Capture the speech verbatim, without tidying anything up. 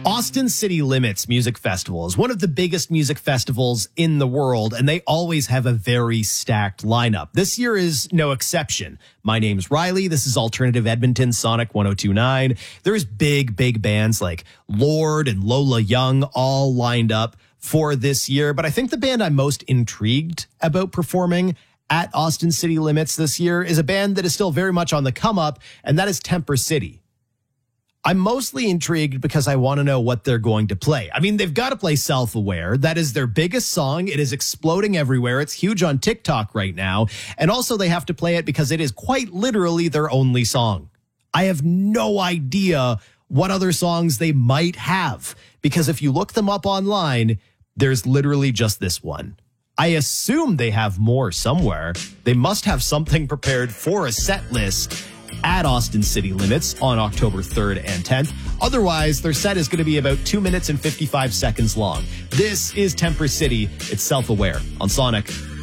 Austin City Limits Music Festival is one of the biggest music festivals in the world, and they always have a very stacked lineup. This year is no exception. My name's Riley. This is Alternative Edmonton Sonic one oh two point nine. There's big, big bands like Lorde and Lola Young all lined up for this year. But I think the band I'm most intrigued about performing at Austin City Limits this year is a band that is still very much on the come up, and that is Temper City. I'm mostly intrigued because I want to know what they're going to play. I mean, they've got to play Self-Aware. That is their biggest song. It is exploding everywhere. It's huge on TikTok right now. And also they have to play it because it is quite literally their only song. I have no idea what other songs they might have, because if you look them up online, there's literally just this one. I assume they have more somewhere. They must have something prepared for a set list at Austin City Limits on October third and tenth. Otherwise, their set is going to be about two minutes and fifty-five seconds long. This is Temper City. It's Self-Aware on Sonic.